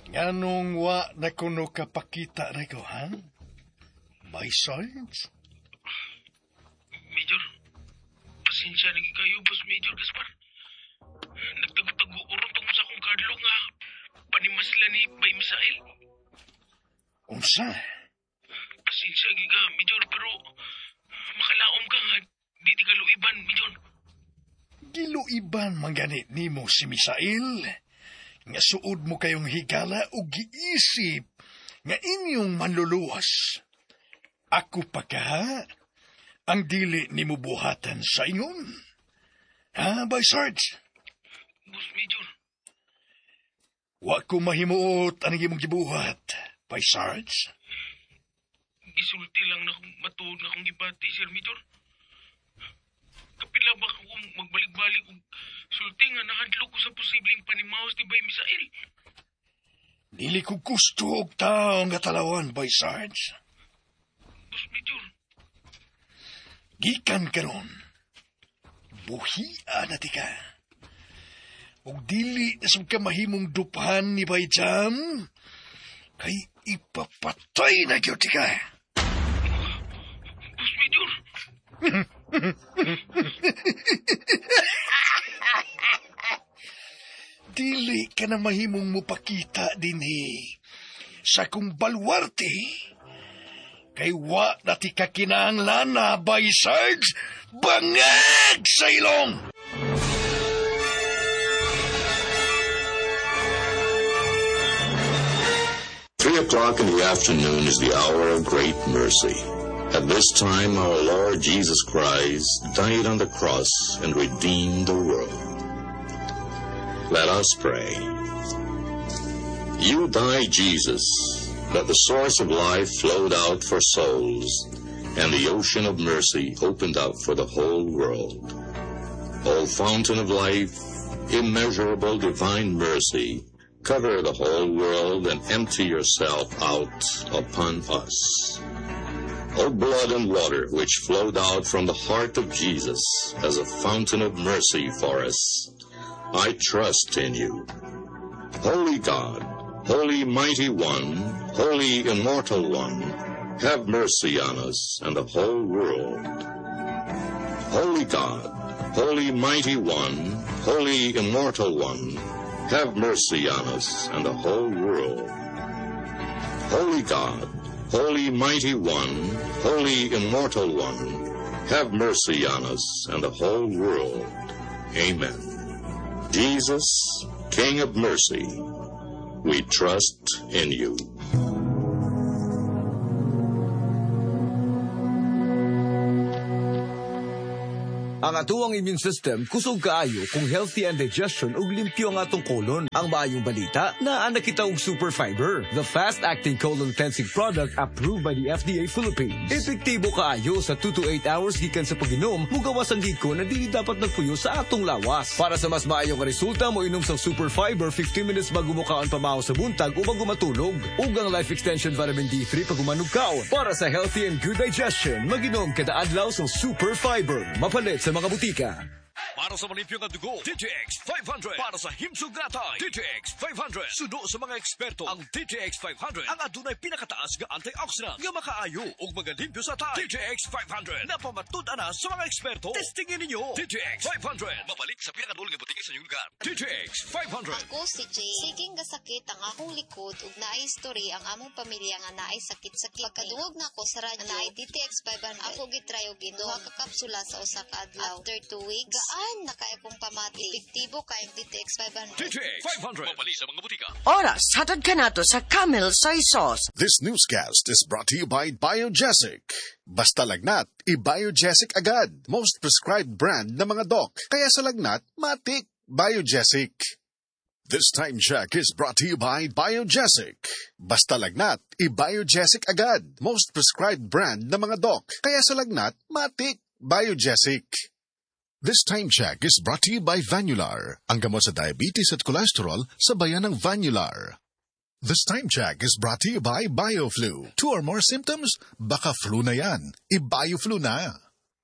Nganong wa na kuno kapakita rin ko, ha? By Sarge? Major, pasensya na kayo, Boss Major Gaspar. Nagtago-tago urong tungkol sa akong kadlo nga panimasla ni Bay Misael. Unsa? Pasensya giga, Major, pero makalaom ka nga di ti kaluiban, Major. Giluiban manganit nimo si Misael. Nga suod mo kayong higala o giisip nga inyong manluluwas. Ako pa ka, ang dili ni mo buhatan sa ingon. Ha, Bay Sarge? Boss Major. Wa ko mahimuot ang imong gibuhat, Bay Sarge. Gisulti lang na kung matuod na akong gibati, Sir Major. Kapila ba ako magbalik-balik kung sulti nga nahadlo ko sa posibleng panimaos ni Bay Misael? Dili ko gusto og tao nga talawan, Bay Sarge. Boss Major. Gikan karon. Buhia na ti ka. Og dili na sab ka mahimong dupahan ni Bay Jam, kay ipapatay na gyud ti ka. Boss Major. Dili ka na mahimong mupakita dinhi sa kung balwarte. Kay wa na ti kakinahanglan na, Bay Sarge, bangag sa ilong! 3:00 in the afternoon is the hour of great mercy. At this time, our Lord Jesus Christ died on the cross and redeemed the world. Let us pray. You died, Jesus, that the source of life flowed out for souls, and the ocean of mercy opened up for the whole world. O fountain of life, immeasurable divine mercy, cover the whole world and empty yourself out upon us. O blood and water which flowed out from the heart of Jesus as a fountain of mercy for us, I trust in you. Holy God, Holy Mighty One, Holy Immortal One, have mercy on us and the whole world. Holy God, Holy Mighty One, Holy Immortal One, have mercy on us and the whole world. Holy God, Holy Mighty One, Holy Immortal One, have mercy on us and the whole world. Amen. Jesus, King of mercy, we trust in you. Ang atuang immune system kusog kaayo kung healthy ang digestion ug limpyo ang atong colon. Ang maayong balita, naa na kita og Super Fiber, the fast-acting colon cleansing product approved by the FDA Philippines. Epektibo kaayo sa 2 to 8 hours gikan sa pag-inom, mugawas ang giko na dili dapat nagpuyo sa atong lawas. Para sa mas maayong resulta, mo inom sa Super Fiber 15 minutes bago mo kaon pamahaw sa buntag o bago matulog. Ug ang Life Extension Vitamin D3 pag umanog kaon. Para sa healthy and good digestion, mag-inom kada adlaw sa Super Fiber. Mapalit sa mga butika. Para sa malimpyong at dugo, DTX 500. Para sa himsog gatay, DTX 500. Sudo sa mga eksperto, ang DTX 500 ang adunay pinakataas nga antioxidant nga makaayo ug magalimpyo sa tay. DTX 500 napamatud-ana sa mga eksperto. Testingin ninyo. DTX 500 mabalik sa pinakadulong nga butika sa inyong lugar. DTX 500. Ako si Jay. Siging gasakit ang akong likod ug naay history ang among pamilya nga naay sakit-sakit. Pagkaduog na ko sa radyo naay DTX 500. Ako gitry og duha ka kapsula sa usa ka adlaw. After 2 weeks, gaan na kay akong pamati. Epektibo kay DTX 500. DTX 500 mabalik sa mga butika. Oras, hatad ka nato sa Camel Soy Sauce. This newscast is brought to you by Biogesic. Basta lagnat, i-Biogesic agad. Most prescribed brand na mga doc. Kaya sa lagnat, matik. Biogesic. This time check is brought to you by Biogesic. Basta lagnat, i-Biogesic agad. Most prescribed brand na mga doc. Kaya sa lagnat, matik. Biogesic. This time check is brought to you by Vanular, ang gamot sa diabetes at cholesterol sa bayan ng Vanular. This time check is brought to you by BioFlu. 2 or more symptoms? Baka flu na yan. I-BioFlu na.